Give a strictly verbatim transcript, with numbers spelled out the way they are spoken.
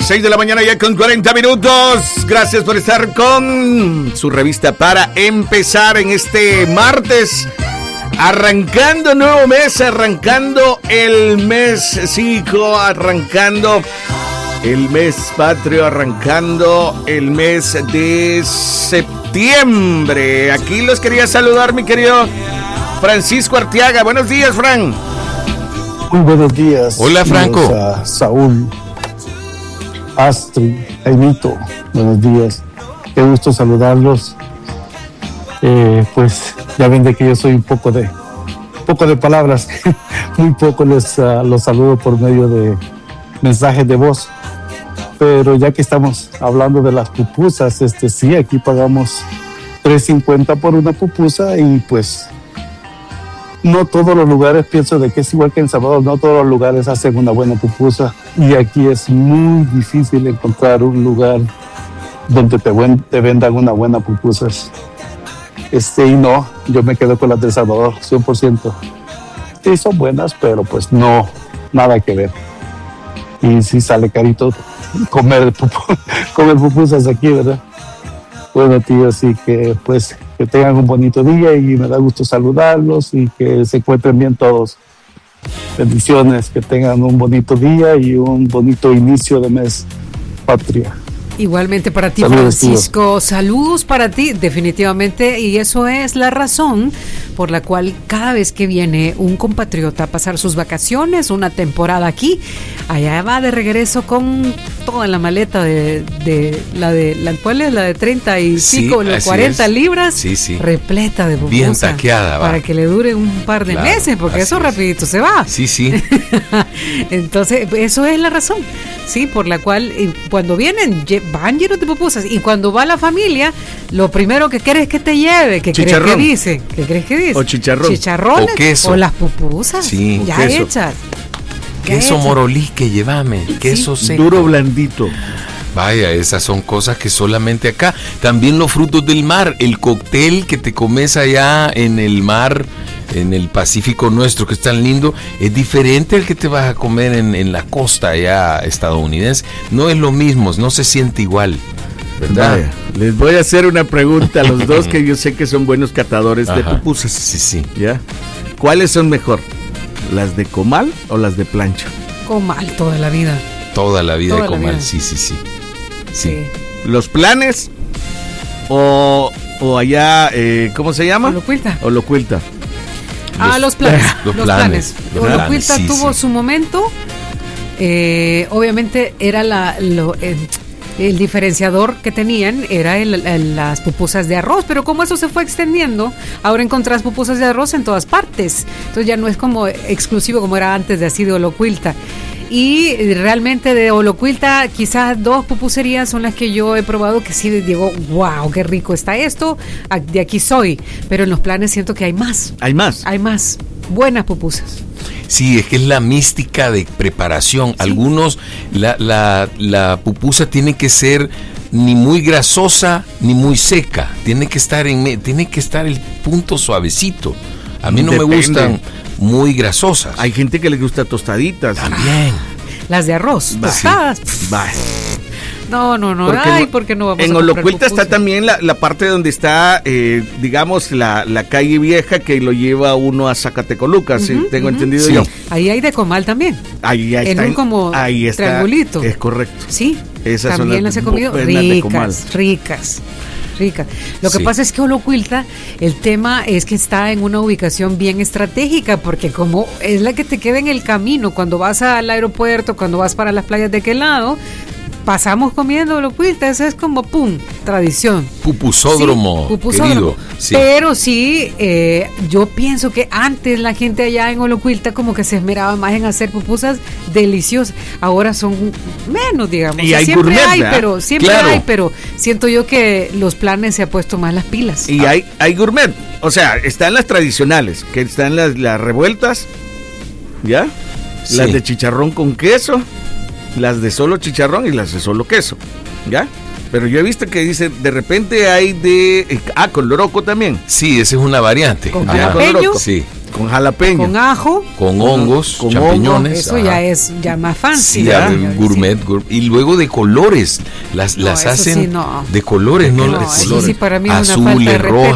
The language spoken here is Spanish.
seis de la mañana ya con cuarenta minutos. Gracias por estar con su revista para empezar en este martes. Arrancando nuevo mes, arrancando el mes cinco, arrancando el mes patrio, arrancando el mes de septiembre. Aquí los quería saludar, mi querido Francisco Arteaga. Buenos días, Fran. Muy buenos días. Hola, Franco. A Saúl, Astrid, Jaimito, buenos días. Qué gusto saludarlos. Eh, pues ya ven de que yo soy un poco de poco de palabras, muy poco les uh, los saludo por medio de mensajes de voz. Pero ya que estamos hablando de las pupusas, este sí, aquí pagamos tres cincuenta por una pupusa y pues no todos los lugares, pienso de que es igual que en Salvador, no todos los lugares hacen una buena pupusa y aquí es muy difícil encontrar un lugar donde te, buen, te vendan una buena pupusa. Este, y no, yo me quedo con las de El Salvador, cien por ciento. Sí, son buenas, pero pues no, nada que ver. Y sí sale carito comer, pupu, comer pupusas aquí, ¿verdad? Bueno, tío, así que pues que tengan un bonito día y me da gusto saludarlos y que se encuentren bien todos. Bendiciones, que tengan un bonito día y un bonito inicio de mes patria. Igualmente para ti, saludos, Francisco, tío. Saludos para ti, definitivamente, y eso es la razón por la cual cada vez que viene un compatriota a pasar sus vacaciones, una temporada aquí, allá va de regreso con toda la maleta de, de la de la cual es la de treinta y pico, sí, cuarenta es. libras, sí, sí. repleta de pupusa, bien taqueada, para va. que le dure un par de claro, meses, porque eso es. rapidito se va. Sí, sí. Entonces, eso es la razón, sí, por la cual cuando vienen van llenos de pupusas y cuando va la familia, lo primero que quieres que te lleve, ¿qué crees que dice? ¿Qué crees que dice? O chicharrón. Chicharrones o queso. O las pupusas sí, ya queso. hechas. Queso morolique, llévame, queso sí. seco. Duro, blandito. Vaya, esas son cosas que solamente acá. También los frutos del mar, el cóctel que te comes allá en el mar, en el Pacífico nuestro, que es tan lindo, es diferente al que te vas a comer en, en la costa allá estadounidense. No es lo mismo, no se siente igual, ¿verdad? Vaya, les voy a hacer una pregunta a los dos que yo sé que son buenos catadores Ajá. de pupusas. Sí, sí. ¿Ya? ¿Cuáles son mejor? ¿Las de comal o las de plancha? Comal toda la vida. Toda la vida toda de comal, vida. sí, sí, sí. Sí. ¿Los planes o, o allá, eh, ¿cómo se llama? Olocuilta. Olocuilta. Ah, los planes. Los, los planes. planes. Olocuilta sí, tuvo sí. su momento. Eh, obviamente era la lo, eh, el diferenciador que tenían era el, el, las pupusas de arroz, pero como eso se fue extendiendo, ahora encontrás pupusas de arroz en todas partes. Entonces ya no es como exclusivo como era antes de así de Olocuilta. Y realmente de Olocuilta quizás dos pupuserías son las que yo he probado que sí digo, wow, qué rico está esto, de aquí soy, pero en los planes siento que hay más. Hay más. Hay más buenas pupusas. Sí, es que es la mística de preparación. Sí. Algunos, la, la, la pupusa tiene que ser ni muy grasosa ni muy seca, tiene que estar en, tiene que estar el punto suavecito. A mí no Depende. me gustan muy grasosas. Hay gente que le gusta tostaditas. También. Las de arroz, Va. tostadas. Va. No, no, no. Porque Ay, ¿por qué no vamos en a comprar Olocuilta pupusa? está también la, la parte donde está, eh, digamos, la, la calle vieja que lo lleva uno a Zacatecoluca, uh-huh, si tengo uh-huh. entendido sí. yo. Ahí hay de comal también. Ahí, ahí en está. un como ahí está, triangulito. Es correcto. Sí, esas también son las, las he comido. Ricas, ricas. Rica. Lo que sí. pasa es que Olocuilta, el tema es que está en una ubicación bien estratégica, porque como es la que te queda en el camino, cuando vas al aeropuerto, cuando vas para las playas de aquel lado, pasamos comiendo Olocuilta, eso es como pum, tradición. Pupusódromo, sí, pupusódromo. Querido, sí. Pero sí, eh, yo pienso que antes la gente allá en Olocuilta como que se esmeraba más en hacer pupusas deliciosas. Ahora son menos, digamos. Y o sea, hay siempre gourmet, hay, ¿verdad? pero siempre Claro. hay, pero siento yo que los planes se ha puesto más las pilas. Y ah. hay, hay gourmet, o sea, están las tradicionales, que están las, las revueltas, ¿ya? Sí. Las de chicharrón con queso, las de solo chicharrón y las de solo queso, ¿ya? Pero yo he visto que dice, de repente hay de... Ah, con loroco también. Sí, esa es una variante. ¿Con Ajá. jalapeño? Sí. con jalapeño. Con ajo. Con hongos, con champiñones. Eso ajá. ya es ya más fancy. Sí, ¿verdad? de gourmet, gourmet. Y luego de colores. Las, No, las eso hacen sí, no. de colores, no, No, las eso colores. sí para mí es una azules, falta de rojas.